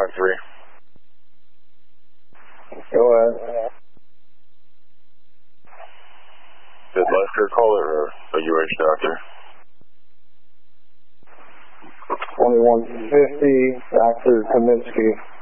3. Go ahead. Did Lester call it or a UH doctor? 2150, Dr. Kaminsky.